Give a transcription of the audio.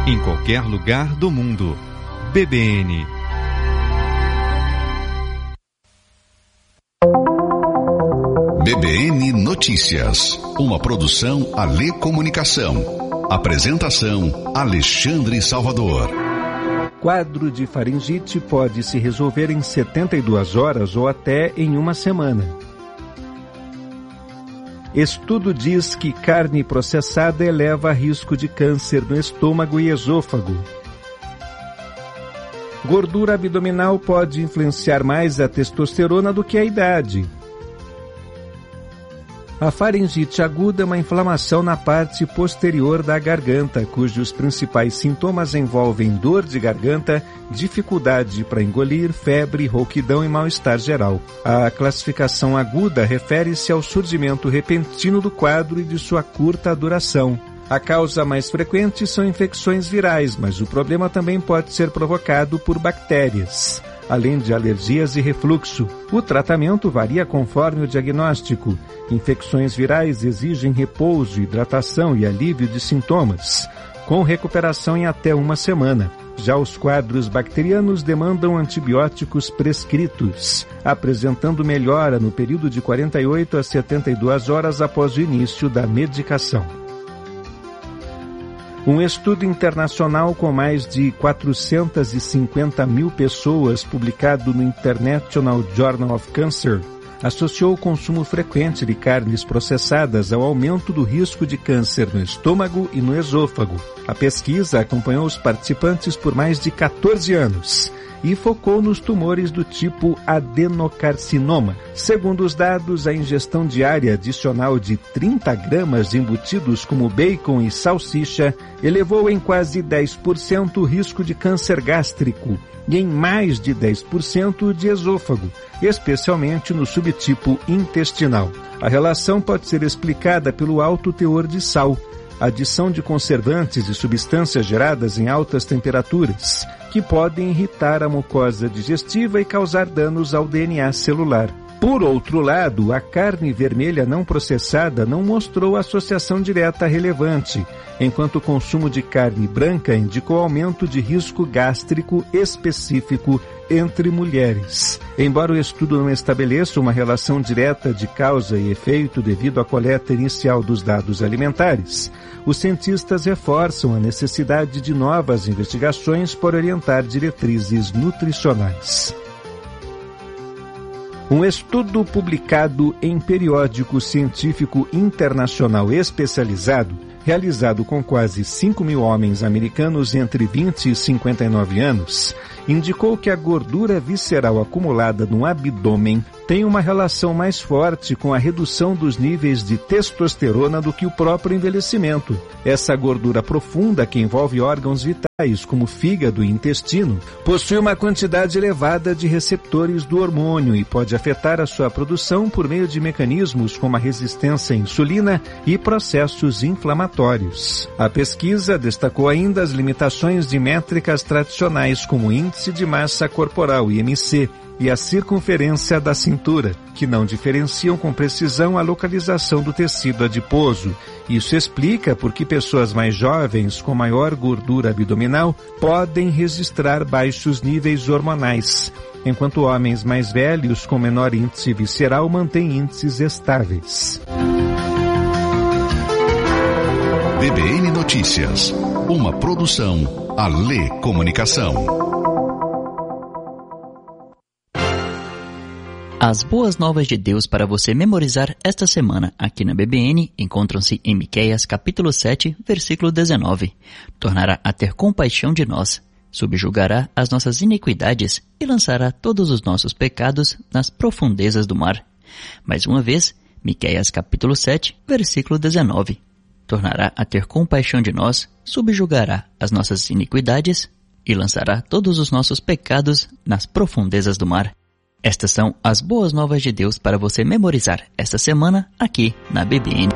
Em qualquer lugar do mundo. BBN. BBN Notícias. Uma produção Alê Comunicação. Apresentação Alexandre Salvador. Quadro de faringite pode se resolver em 72 horas ou até em uma semana. Estudo diz que carne processada eleva risco de câncer no estômago e esôfago. Gordura abdominal pode influenciar mais a testosterona do que a idade. A faringite aguda é uma inflamação na parte posterior da garganta, cujos principais sintomas envolvem dor de garganta, dificuldade para engolir, febre, rouquidão e mal-estar geral. A classificação aguda refere-se ao surgimento repentino do quadro e de sua curta duração. A causa mais frequente são infecções virais, mas o problema também pode ser provocado por bactérias, além de alergias e refluxo. O tratamento varia conforme o diagnóstico. Infecções virais exigem repouso, hidratação e alívio de sintomas, com recuperação em até uma semana. Já os quadros bacterianos demandam antibióticos prescritos, apresentando melhora no período de 48 a 72 horas após o início da medicação. Um estudo internacional com mais de 450 mil pessoas, publicado no International Journal of Cancer, associou o consumo frequente de carnes processadas ao aumento do risco de câncer no estômago e no esôfago. A pesquisa acompanhou os participantes por mais de 14 anos e focou nos tumores do tipo adenocarcinoma. Segundo os dados, a ingestão diária adicional de 30 gramas de embutidos como bacon e salsicha elevou em quase 10% o risco de câncer gástrico e em mais de 10% de esôfago, especialmente no subtipo intestinal. A relação pode ser explicada pelo alto teor de sal, adição de conservantes e substâncias geradas em altas temperaturas, que podem irritar a mucosa digestiva e causar danos ao DNA celular. Por outro lado, a carne vermelha não processada não mostrou associação direta relevante, enquanto o consumo de carne branca indicou aumento de risco gástrico específico entre mulheres. Embora o estudo não estabeleça uma relação direta de causa e efeito devido à coleta inicial dos dados alimentares, os cientistas reforçam a necessidade de novas investigações para orientar diretrizes nutricionais. Um estudo publicado em periódico científico internacional especializado, realizado com quase 5 mil homens americanos entre 20 e 59 anos, indicou que a gordura visceral acumulada no abdômen tem uma relação mais forte com a redução dos níveis de testosterona do que o próprio envelhecimento. Essa gordura profunda, que envolve órgãos vitais como fígado e intestino, possui uma quantidade elevada de receptores do hormônio e pode afetar a sua produção por meio de mecanismos como a resistência à insulina e processos inflamatórios. A pesquisa destacou ainda as limitações de métricas tradicionais como o índice de massa corporal, IMC, e a circunferência da cintura, que não diferenciam com precisão a localização do tecido adiposo. Isso explica por que pessoas mais jovens com maior gordura abdominal podem registrar baixos níveis hormonais, enquanto homens mais velhos com menor índice visceral mantêm índices estáveis. BBN Notícias, uma produção Alê Comunicação. As boas novas de Deus para você memorizar esta semana aqui na BBN encontram-se em Miqueias capítulo 7, versículo 19. Tornará a ter compaixão de nós, subjugará as nossas iniquidades e lançará todos os nossos pecados nas profundezas do mar. Mais uma vez, Miqueias capítulo 7, versículo 19. Tornará a ter compaixão de nós, subjugará as nossas iniquidades e lançará todos os nossos pecados nas profundezas do mar. Estas são as boas novas de Deus para você memorizar esta semana aqui na BBN.